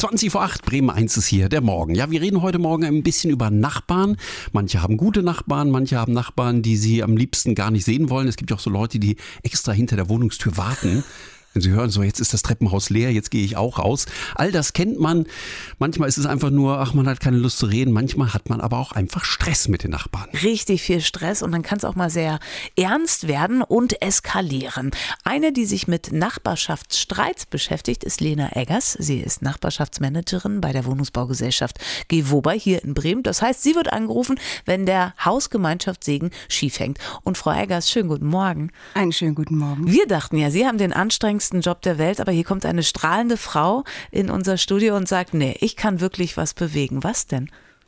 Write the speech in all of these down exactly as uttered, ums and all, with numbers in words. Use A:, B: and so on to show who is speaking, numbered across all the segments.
A: zwanzig vor acht, Bremen eins ist hier, der Morgen. Ja, wir reden heute Morgen ein bisschen über Nachbarn. Manche haben gute Nachbarn, manche haben Nachbarn, die sie am liebsten gar nicht sehen wollen. Es gibt ja auch so Leute, die extra hinter der Wohnungstür warten. Wenn sie hören, so jetzt ist das Treppenhaus leer, jetzt gehe ich auch raus. All das kennt man. Manchmal ist es einfach nur, ach, man hat keine Lust zu reden. Manchmal hat man aber auch einfach Stress mit den Nachbarn.
B: Richtig viel Stress und dann kann es auch mal sehr ernst werden und eskalieren. Eine, die sich mit Nachbarschaftsstreits beschäftigt, ist Lena Eggers. Sie ist Nachbarschaftsmanagerin bei der Wohnungsbaugesellschaft Gewoba hier in Bremen. Das heißt, sie wird angerufen, wenn der Hausgemeinschaftssegen schief hängt. Und Frau Eggers, schönen guten Morgen.
C: Einen schönen guten Morgen.
B: Wir dachten ja, Sie haben den anstrengendsten Job der Welt, aber hier kommt eine strahlende Frau in unser Studio und sagt, nee, ich kann wirklich was bewegen. Was denn?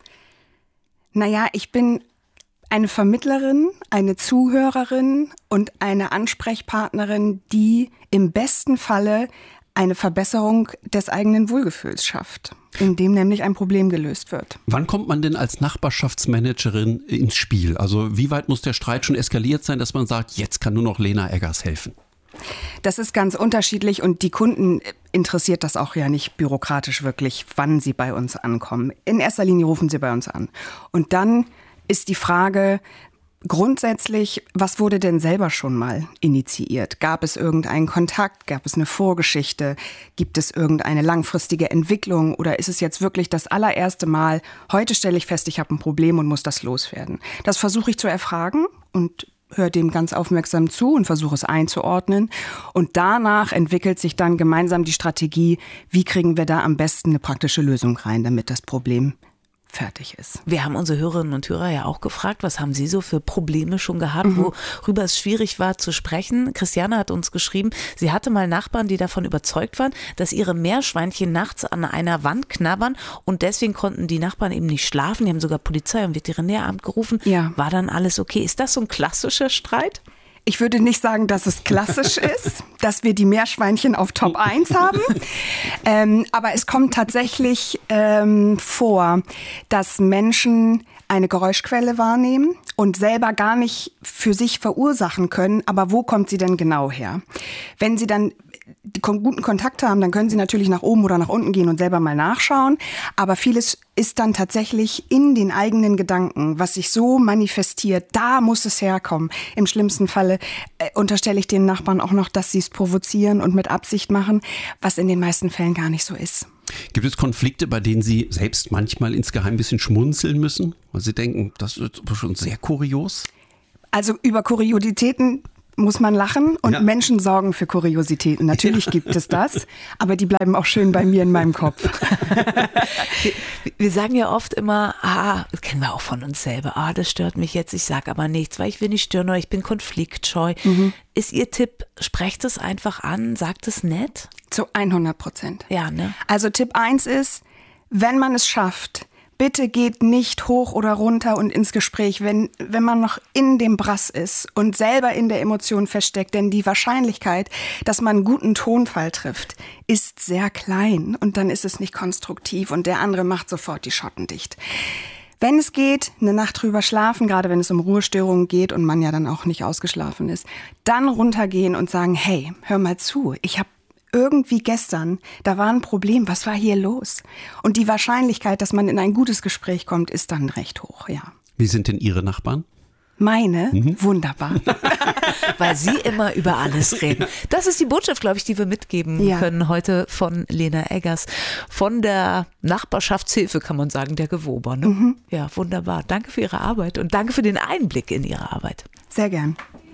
C: Naja, ich bin eine Vermittlerin, eine Zuhörerin und eine Ansprechpartnerin, die im besten Falle eine Verbesserung des eigenen Wohlgefühls schafft, indem nämlich ein Problem gelöst wird.
A: Wann kommt man denn als Nachbarschaftsmanagerin ins Spiel? Also wie weit muss der Streit schon eskaliert sein, dass man sagt, jetzt kann nur noch Lena Eggers helfen?
C: Das ist ganz unterschiedlich und die Kunden interessiert das auch ja nicht bürokratisch wirklich, wann sie bei uns ankommen. In erster Linie rufen sie bei uns an. Und dann ist die Frage grundsätzlich, was wurde denn selber schon mal initiiert? Gab es irgendeinen Kontakt? Gab es eine Vorgeschichte? Gibt es irgendeine langfristige Entwicklung? Oder ist es jetzt wirklich das allererste Mal, heute stelle ich fest, ich habe ein Problem und muss das loswerden? Das versuche ich zu erfragen und höre dem ganz aufmerksam zu und versuche es einzuordnen. Und danach entwickelt sich dann gemeinsam die Strategie, wie kriegen wir da am besten eine praktische Lösung rein, damit das Problem fertig ist.
B: Wir haben unsere Hörerinnen und Hörer ja auch gefragt, was haben Sie so für Probleme schon gehabt, mhm. worüber es schwierig war zu sprechen. Christiane hat uns geschrieben, sie hatte mal Nachbarn, die davon überzeugt waren, dass ihre Meerschweinchen nachts an einer Wand knabbern und deswegen konnten die Nachbarn eben nicht schlafen. Die haben sogar Polizei und Veterinäramt gerufen. Ja. War dann alles okay? Ist das so ein klassischer Streit?
C: Ich würde nicht sagen, dass es klassisch ist, dass wir die Meerschweinchen auf Top eins haben. Ähm, aber es kommt tatsächlich ähm, vor, dass Menschen eine Geräuschquelle wahrnehmen und selber gar nicht für sich verursachen können. Aber wo kommt sie denn genau her? Wenn sie dann die guten Kontakte haben, dann können sie natürlich nach oben oder nach unten gehen und selber mal nachschauen. Aber vieles ist dann tatsächlich in den eigenen Gedanken, was sich so manifestiert, da muss es herkommen. Im schlimmsten Falle äh, unterstelle ich den Nachbarn auch noch, dass sie es provozieren und mit Absicht machen, was in den meisten Fällen gar nicht so ist.
A: Gibt es Konflikte, bei denen Sie selbst manchmal insgeheim ein bisschen schmunzeln müssen? Weil Sie denken, das ist schon sehr kurios?
C: Also über Kuriositäten muss man lachen und ja. Menschen sorgen für Kuriositäten. Natürlich ja. gibt es das, aber die bleiben auch schön bei mir in meinem Kopf.
B: wir, wir sagen ja oft immer, ah, das kennen wir auch von uns selber, ah, das stört mich jetzt, ich sage aber nichts, weil ich will nicht stören oder ich bin konfliktscheu. Mhm. Ist Ihr Tipp, sprecht es einfach an, sagt es nett?
C: Zu hundert Prozent.
B: Ja, ne?
C: Also Tipp eins ist, wenn man es schafft, bitte geht nicht hoch oder runter und ins Gespräch, wenn, wenn man noch in dem Brass ist und selber in der Emotion feststeckt. Denn die Wahrscheinlichkeit, dass man einen guten Tonfall trifft, ist sehr klein. Und dann ist es nicht konstruktiv und der andere macht sofort die Schotten dicht. Wenn es geht, eine Nacht drüber schlafen, gerade wenn es um Ruhestörungen geht und man ja dann auch nicht ausgeschlafen ist, dann runtergehen und sagen, hey, hör mal zu, ich habe irgendwie gestern, da war ein Problem, was war hier los? Und die Wahrscheinlichkeit, dass man in ein gutes Gespräch kommt, ist dann recht hoch, ja.
A: Wie sind denn Ihre Nachbarn?
C: Meine? Mhm. Wunderbar.
B: Weil Sie immer über alles reden. Das ist die Botschaft, glaube ich, die wir mitgeben ja. können heute von Lena Eggers, von der Nachbarschaftshilfe, kann man sagen, der Gewoba. Ne? Mhm. Ja, wunderbar. Danke für Ihre Arbeit und danke für den Einblick in Ihre Arbeit.
C: Sehr gern.